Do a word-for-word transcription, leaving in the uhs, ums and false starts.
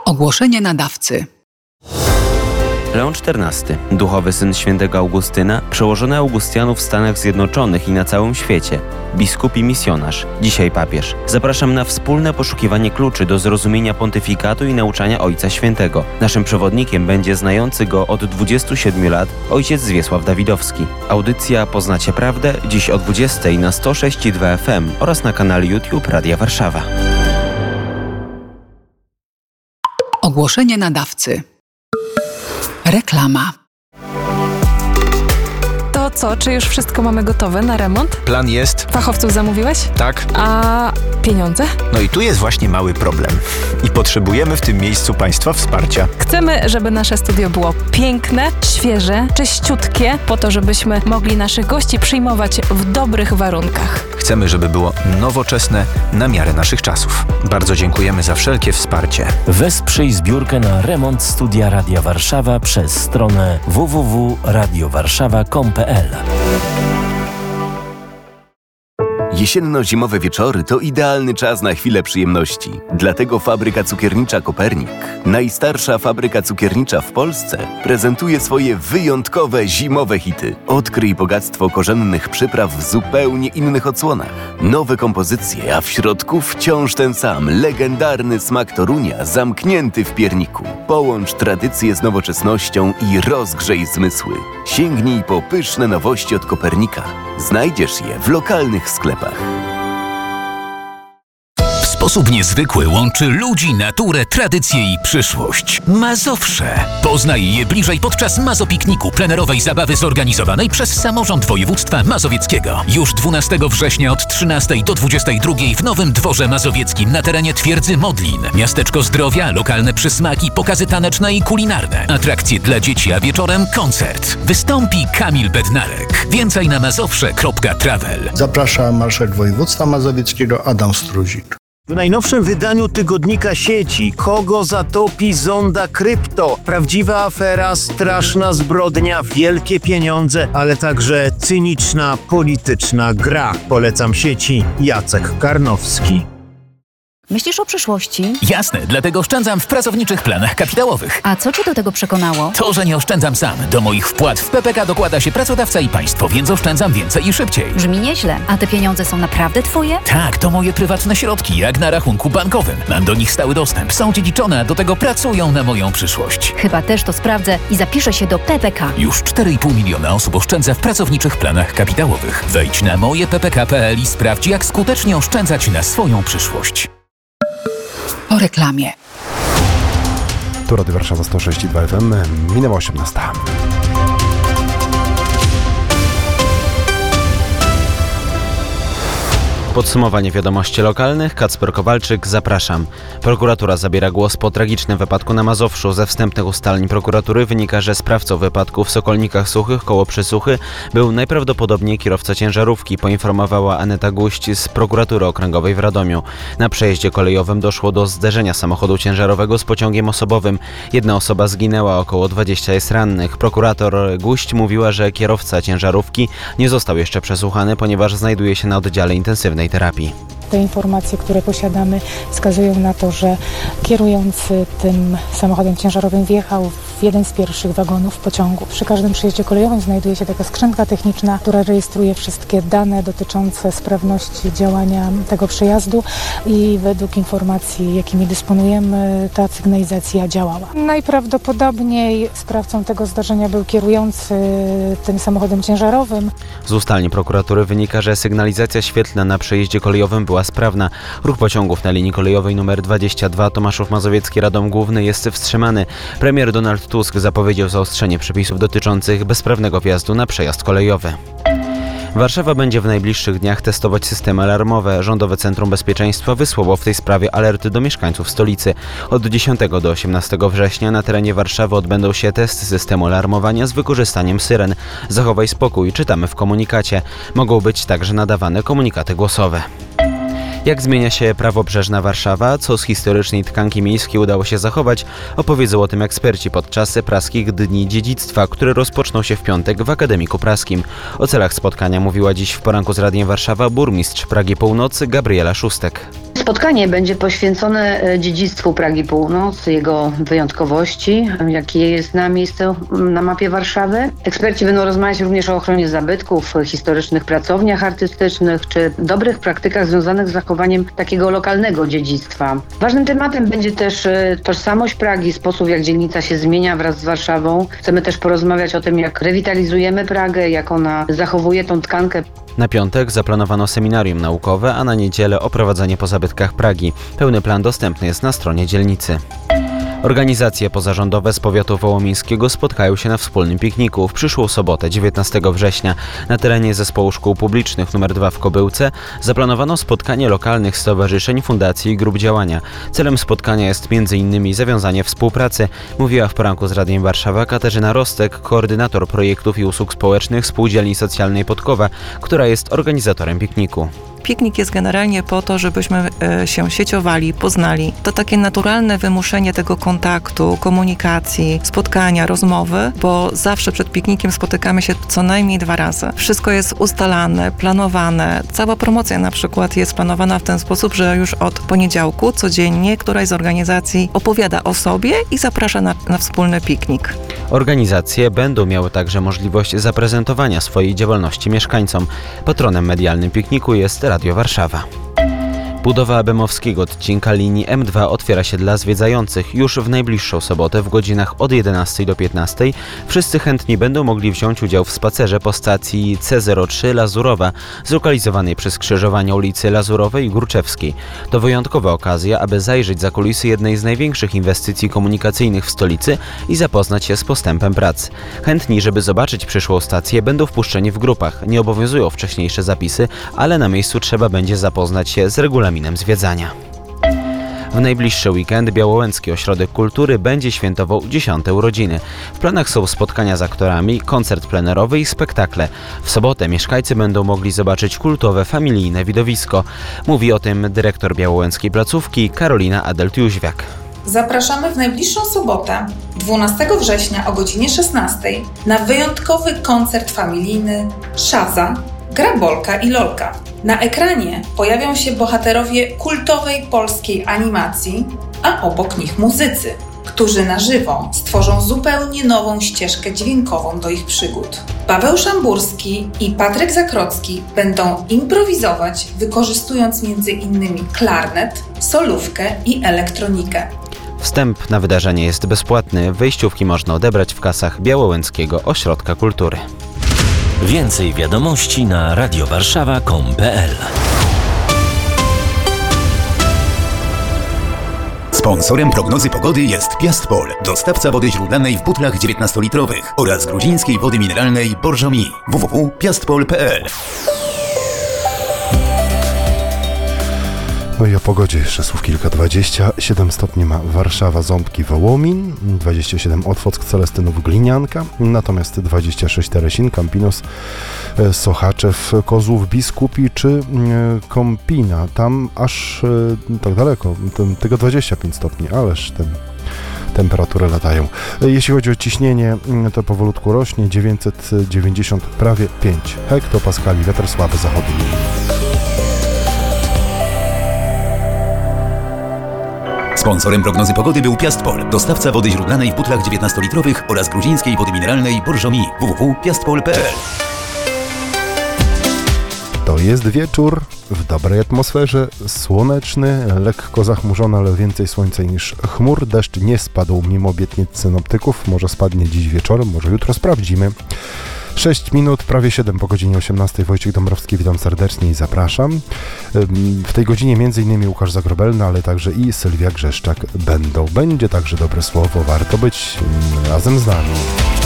Ogłoszenie nadawcy. Leon czternasty, duchowy syn świętego Augustyna, przełożony Augustianów w Stanach Zjednoczonych i na całym świecie, biskup i misjonarz, dzisiaj papież. Zapraszam na wspólne poszukiwanie kluczy do zrozumienia pontyfikatu i nauczania Ojca Świętego. Naszym przewodnikiem będzie znający go od dwudziestu siedmiu lat ojciec Zwiesław Dawidowski. Audycja Poznacie Prawdę dziś o dwudziestej na sto sześć i dwa F M oraz na kanale YouTube Radia Warszawa. Ogłoszenie nadawcy. Reklama. To co, czy już wszystko mamy gotowe na remont? Plan jest. Fachowców zamówiłeś? Tak. A pieniądze? No i tu jest właśnie mały problem. I potrzebujemy w tym miejscu Państwa wsparcia. Chcemy, żeby nasze studio było piękne, świeże, czyściutkie, po to, żebyśmy mogli naszych gości przyjmować w dobrych warunkach. Chcemy, żeby było nowoczesne, na miarę naszych czasów. Bardzo dziękujemy za wszelkie wsparcie. Wesprzyj zbiórkę na remont studia Radia Warszawa przez stronę w w w kropka radio warszawa kropka com kropka p l. Jesienno-zimowe wieczory to idealny czas na chwilę przyjemności. Dlatego fabryka cukiernicza Kopernik, najstarsza fabryka cukiernicza w Polsce, prezentuje swoje wyjątkowe zimowe hity. Odkryj bogactwo korzennych przypraw w zupełnie innych odsłonach. Nowe kompozycje, a w środku wciąż ten sam, legendarny smak Torunia zamknięty w pierniku. Połącz tradycję z nowoczesnością i rozgrzej zmysły. Sięgnij po pyszne nowości od Kopernika. Znajdziesz je w lokalnych sklepach. W sposób niezwykły łączy ludzi, naturę, tradycję i przyszłość. Mazowsze. Poznaj je bliżej podczas Mazopikniku, plenerowej zabawy zorganizowanej przez Samorząd Województwa Mazowieckiego. Już dwunastego września od trzynastej do dwudziestej drugiej w Nowym Dworze Mazowieckim na terenie Twierdzy Modlin. Miasteczko zdrowia, lokalne przysmaki, pokazy taneczne i kulinarne. Atrakcje dla dzieci, a wieczorem koncert. Wystąpi Kamil Bednarek. Więcej na mazowsze kropka travel. Zaprasza marszałek województwa mazowieckiego Adam Struzik. W najnowszym wydaniu tygodnika sieci Kogo zatopi zonda krypto? Prawdziwa afera, straszna zbrodnia, wielkie pieniądze, ale także cyniczna, polityczna gra. Polecam sieci. Jacek Karnowski. Myślisz o przyszłości? Jasne, dlatego oszczędzam w pracowniczych planach kapitałowych. A co cię do tego przekonało? To, że nie oszczędzam sam. Do moich wpłat w P P K dokłada się pracodawca i państwo, więc oszczędzam więcej i szybciej. Brzmi nieźle. A te pieniądze są naprawdę twoje? Tak, to moje prywatne środki, jak na rachunku bankowym. Mam do nich stały dostęp, są dziedziczone, a do tego pracują na moją przyszłość. Chyba też to sprawdzę i zapiszę się do P P K. Już cztery i pół miliona osób oszczędza w pracowniczych planach kapitałowych. Wejdź na moje p p k kropka p l i sprawdź, jak skutecznie oszczędzać na swoją przyszłość. Po reklamie. Tu Radio Warszawa sto sześć i dwa F M, minęła osiemnasta. Podsumowanie wiadomości lokalnych. Kacper Kowalczyk, zapraszam. Prokuratura zabiera głos po tragicznym wypadku na Mazowszu. Ze wstępnych ustaleń prokuratury wynika, że sprawcą wypadku w Sokolnikach Suchych koło Przysuchy był najprawdopodobniej kierowca ciężarówki, poinformowała Aneta Guść z prokuratury okręgowej w Radomiu. Na przejeździe kolejowym doszło do zderzenia samochodu ciężarowego z pociągiem osobowym. Jedna osoba zginęła, około dwudziestu jest rannych. Prokurator Guść mówiła, że kierowca ciężarówki nie został jeszcze przesłuchany, ponieważ znajduje się na oddziale intensywnej terapii. Te informacje, które posiadamy, wskazują na to, że kierujący tym samochodem ciężarowym wjechał w jeden z pierwszych wagonów pociągu. Przy każdym przejeździe kolejowym znajduje się taka skrzynka techniczna, która rejestruje wszystkie dane dotyczące sprawności działania tego przejazdu i według informacji, jakimi dysponujemy, ta sygnalizacja działała. Najprawdopodobniej sprawcą tego zdarzenia był kierujący tym samochodem ciężarowym. Z ustaleń prokuratury wynika, że sygnalizacja świetlna na przejeździe kolejowym była sprawna. Ruch pociągów na linii kolejowej nr dwadzieścia dwa Tomaszów Mazowiecki Radom Główny jest wstrzymany. Premier Donald Tusk zapowiedział zaostrzenie przepisów dotyczących bezprawnego wjazdu na przejazd kolejowy. Warszawa będzie w najbliższych dniach testować systemy alarmowe. Rządowe Centrum Bezpieczeństwa wysłało w tej sprawie alerty do mieszkańców stolicy. Od dziesiątego do osiemnastego września na terenie Warszawy odbędą się testy systemu alarmowania z wykorzystaniem syren. Zachowaj spokój, czytamy w komunikacie. Mogą być także nadawane komunikaty głosowe. Jak zmienia się prawobrzeżna Warszawa, co z historycznej tkanki miejskiej udało się zachować, opowiedzą o tym eksperci podczas Praskich Dni Dziedzictwa, które rozpoczną się w piątek w Akademiku Praskim. O celach spotkania mówiła dziś w poranku z Radiem Warszawa burmistrz Pragi Północy Gabriela Szóstek. Spotkanie będzie poświęcone dziedzictwu Pragi Północ, jego wyjątkowości, jakie jest na miejscu na mapie Warszawy. Eksperci będą rozmawiać również o ochronie zabytków, historycznych pracowniach artystycznych czy dobrych praktykach związanych z zachowaniem takiego lokalnego dziedzictwa. Ważnym tematem będzie też tożsamość Pragi, sposób jak dzielnica się zmienia wraz z Warszawą. Chcemy też porozmawiać o tym, jak rewitalizujemy Pragę, jak ona zachowuje tą tkankę. Na piątek zaplanowano seminarium naukowe, a na niedzielę oprowadzenie po zabytkach Pragi. Pełny plan dostępny jest na stronie dzielnicy. Organizacje pozarządowe z powiatu wołomińskiego spotkają się na wspólnym pikniku w przyszłą sobotę, dziewiętnastego września. Na terenie Zespołu Szkół Publicznych numer dwa w Kobyłce zaplanowano spotkanie lokalnych stowarzyszeń, fundacji i grup działania. Celem spotkania jest między innymi zawiązanie współpracy, mówiła w poranku z Radiem Warszawa Katarzyna Rostek, koordynator projektów i usług społecznych Spółdzielni Socjalnej Podkowa, która jest organizatorem pikniku. Piknik jest generalnie po to, żebyśmy się sieciowali, poznali. To takie naturalne wymuszenie tego kontaktu, komunikacji, spotkania, rozmowy, bo zawsze przed piknikiem spotykamy się co najmniej dwa razy. Wszystko jest ustalane, planowane. Cała promocja na przykład jest planowana w ten sposób, że już od poniedziałku codziennie któraś z organizacji opowiada o sobie i zaprasza na, na wspólny piknik. Organizacje będą miały także możliwość zaprezentowania swojej działalności mieszkańcom. Patronem medialnym pikniku jest Radio Warszawa. Budowa abemowskiego odcinka linii M dwa otwiera się dla zwiedzających już w najbliższą sobotę w godzinach od jedenastej do piętnastej. Wszyscy chętni będą mogli wziąć udział w spacerze po stacji C zero trzy Lazurowa, zlokalizowanej przy skrzyżowaniu ulicy Lazurowej i Górczewskiej. To wyjątkowa okazja, aby zajrzeć za kulisy jednej z największych inwestycji komunikacyjnych w stolicy i zapoznać się z postępem prac. Chętni, żeby zobaczyć przyszłą stację, będą wpuszczeni w grupach. Nie obowiązują wcześniejsze zapisy, ale na miejscu trzeba będzie zapoznać się z regulaminem zwiedzania. W najbliższy weekend Białołęcki Ośrodek Kultury będzie świętował dziesiąte urodziny. W planach są spotkania z aktorami, koncert plenerowy i spektakle. W sobotę mieszkańcy będą mogli zobaczyć kultowe, familijne widowisko. Mówi o tym dyrektor białołęckiej placówki Karolina Adelt-Jóźwiak. Zapraszamy w najbliższą sobotę, dwunastego września o godzinie szesnastej na wyjątkowy koncert familijny Szaza, Grabolka i Lolka. Na ekranie pojawią się bohaterowie kultowej polskiej animacji, a obok nich muzycy, którzy na żywo stworzą zupełnie nową ścieżkę dźwiękową do ich przygód. Paweł Szamburski i Patryk Zakrocki będą improwizować, wykorzystując między innymi klarnet, solówkę i elektronikę. Wstęp na wydarzenie jest bezpłatny. Wejściówki można odebrać w kasach Białołęckiego Ośrodka Kultury. Więcej wiadomości na radiowarszawa kropka com kropka p l. Sponsorem prognozy pogody jest Piastpol, dostawca wody źródlanej w butlach dziewiętnastolitrowych oraz gruzińskiej wody mineralnej Borżomi. w w w kropka piastpol kropka p l. No i o pogodzie jeszcze słów kilka. dwadzieścia siedem stopni ma Warszawa, Ząbki, Wołomin, dwadzieścia siedem Otwock, Celestynów, Glinianka, natomiast dwadzieścia sześć Teresin, Kampinos, Sochaczew, Kozłów, Biskupi czy Kąpina. Tam aż tak daleko, tego dwadzieścia pięć stopni, ależ ten... temperatury latają. Jeśli chodzi o ciśnienie, to powolutku rośnie, dziewięćset dziewięćdziesiąt prawie pięć hektopaskali, wiatr słaby zachodni. Sponsorem prognozy pogody był Piastpol, dostawca wody źródlanej w butlach dziewiętnastolitrowych oraz gruzińskiej wody mineralnej Borżomi. w w w kropka piastpol kropka p l. To jest wieczór w dobrej atmosferze, słoneczny, lekko zachmurzony, ale więcej słońca niż chmur. Deszcz nie spadł mimo obietnic synoptyków, może spadnie dziś wieczorem, może jutro, sprawdzimy. sześć minut, prawie siedem po godzinie osiemnastej. Wojciech Dąbrowski, witam serdecznie i zapraszam. W tej godzinie między innymi Łukasz Zagrobelny, ale także i Sylwia Grzeszczak będą. Będzie także dobre słowo, warto być razem z nami.